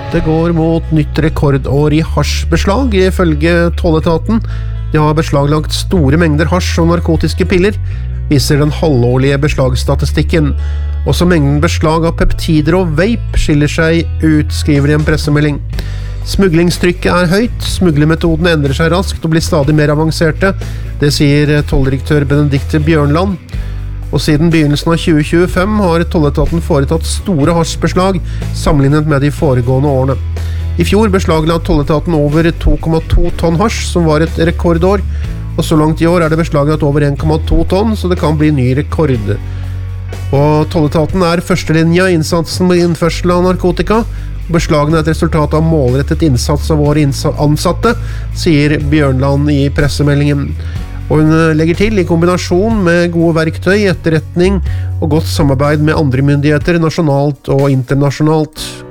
Det går mot nytt rekordår i hasjbeslag, ifølge tolletaten. De har beslaglagt store mengder hasj og narkotiske piller, viser den halvårlige beslagsstatistikken. Også mengden beslag av peptider og vape skiller seg ut, skriver de en pressemelding. Smuglingstrykket er høyt, smuglermetodene endrer seg raskt og blir stadig mer avanserte. Det sier tolldirektør Benedikte Bjørnland. Og siden begynnelsen av 2025 har tolletaten foretatt store hasjbeslag sammenlignet med de foregående årene. I fjor beslagla tolletaten over 2,2 tonn hasj, som var et rekordår, og så langt i år er det beslaglagt over 1,2 tonn, så det kan bli ny rekord. Og tolletaten er førstelinja i innsatsen med innførsel av narkotika. Beslagene er et resultat av målrettet innsats av våre ansatte, sier Bjørnland i pressemeldingen. Og hun legger til, i kombinasjon med gode verktøy, etterretning og godt samarbeid med andre myndigheter, nasjonalt og internasjonalt.